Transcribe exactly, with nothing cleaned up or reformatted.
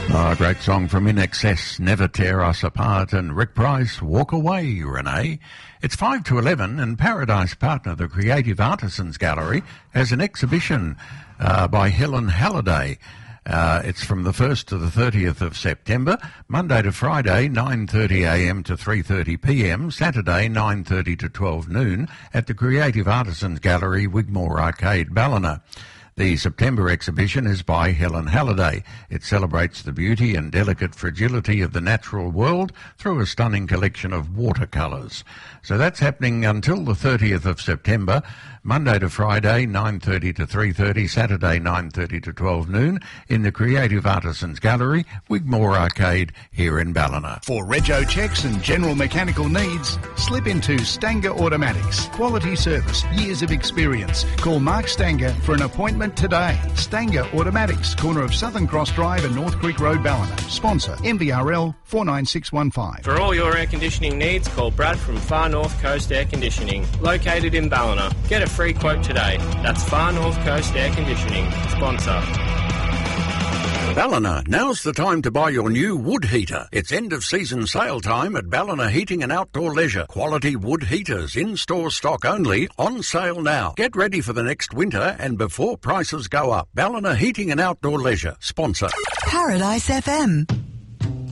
Oh, a great song from In Excess, Never Tear Us Apart, and Rick Price, Walk Away, Renee. It's five to eleven, and Paradise Partner, the Creative Artisans Gallery, has an exhibition uh, by Helen Halliday. Uh, it's from the first to the thirtieth of September, Monday to Friday, nine thirty a m to three thirty p m, Saturday, nine thirty to twelve noon, at the Creative Artisans Gallery, Wigmore Arcade, Ballina. The September exhibition is by Helen Halliday. It celebrates the beauty and delicate fragility of the natural world through a stunning collection of watercolours. So that's happening until the thirtieth of September, Monday to Friday, nine thirty to three thirty, Saturday, nine thirty to twelve noon, in the Creative Artisans Gallery, Wigmore Arcade, here in Ballina. For rego checks and general mechanical needs, slip into Stanger Automatics. Quality service, years of experience. Call Mark Stanger for an appointment today. Stanger Automatics, corner of Southern Cross Drive and North Creek Road, Ballina. Sponsor M V R L four nine six one five. For all your air conditioning needs, call Brad from Far North Coast Air Conditioning, located in Ballina. Get a free quote today. That's Far North Coast Air Conditioning. Sponsor. Ballina, now's the time to buy your new wood heater. It's end of season sale time at Ballina Heating and Outdoor Leisure. Quality wood heaters, in-store stock only, on sale now. Get ready for the next winter and before prices go up. Ballina Heating and Outdoor Leisure. Sponsor. Paradise F M.